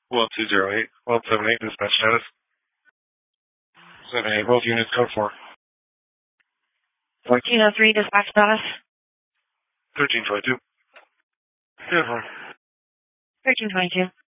1208, 1278, dispatch status. 78, both units, code 4. 1403, dispatch status. 1322. Good one. 1322.